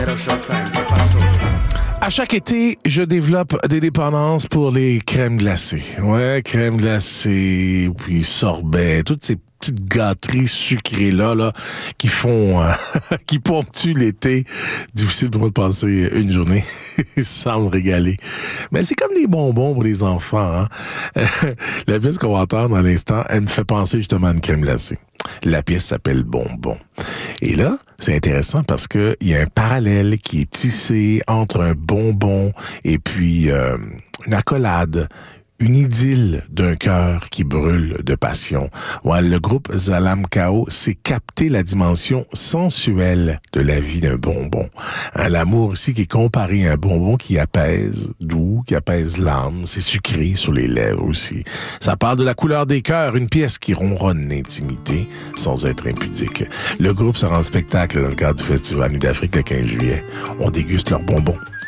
À chaque été, je développe des dépendances pour les crèmes glacées. Ouais, crèmes glacées, puis sorbet, toutes ces petites gâteries sucrées là, qui font, qui ponctuent l'été. Difficile pour moi de passer une journée sans me régaler. Mais c'est comme des bonbons pour les enfants, hein. La pièce qu'on va entendre à l'instant, elle me fait penser justement à une crème glacée. La pièce s'appelle Bonbon. Et là, c'est intéressant parce que il y a un parallèle qui est tissé entre un bonbon et puis une accolade, une idylle d'un cœur qui brûle de passion. Ouais, le groupe Zalam Kao sait capter la dimension sensuelle de la vie d'un bonbon. Hein, l'amour aussi qui est comparé à un bonbon qui apaise, doux, qui apaise l'âme. C'est sucré sur les lèvres aussi. Ça parle de la couleur des cœurs, une pièce qui ronronne l'intimité sans être impudique. Le groupe sera en spectacle dans le cadre du Festival Nuit d'Afrique le 15 juillet. On déguste leurs bonbons.